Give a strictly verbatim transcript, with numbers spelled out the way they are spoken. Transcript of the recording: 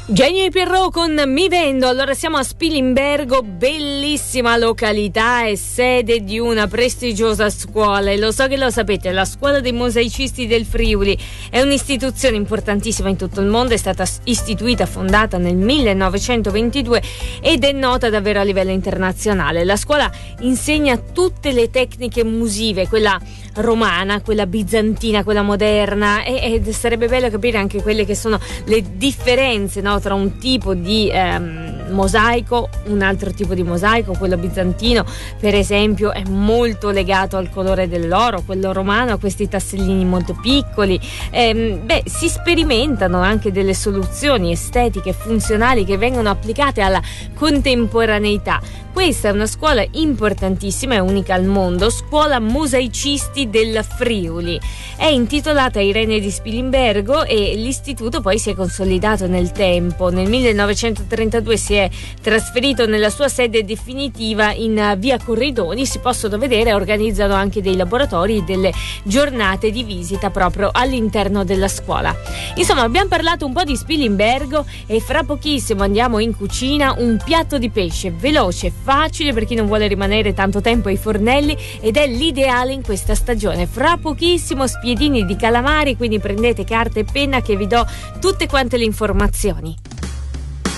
Genio e Pierrot con Mi Vendo. Allora siamo a Spilimbergo, bellissima località e sede di una prestigiosa scuola, e lo so che lo sapete, la Scuola dei Mosaicisti del Friuli è un'istituzione importantissima in tutto il mondo, è stata istituita, fondata nel millenovecentoventidue ed è nota davvero a livello internazionale. La scuola insegna tutte le tecniche musive, quella romana, quella bizantina, quella moderna, e, e sarebbe bello capire anche quelle che sono le differenze, no, tra un tipo di ehm, mosaico, un altro tipo di mosaico. Quello bizantino, per esempio, è molto legato al colore dell'oro, quello romano a questi tassellini molto piccoli. Ehm, beh, si sperimentano anche delle soluzioni estetiche e funzionali che vengono applicate alla contemporaneità. Questa è una scuola importantissima e unica al mondo, Scuola Mosaicisti del Friuli. È intitolata a Irene di Spilimbergo e l'istituto poi si è consolidato nel tempo. Nel millenovecentotrentadue si è trasferito nella sua sede definitiva in via Corridoni. Si possono vedere, organizzano anche dei laboratori e delle giornate di visita proprio all'interno della scuola. Insomma, abbiamo parlato un po' di Spilimbergo e fra pochissimo andiamo in cucina. Un piatto di pesce veloce, facile per chi non vuole rimanere tanto tempo ai fornelli, ed è l'ideale in questa stagione. Fra pochissimo spiedini di calamari, quindi prendete carta e penna che vi do tutte quante le informazioni.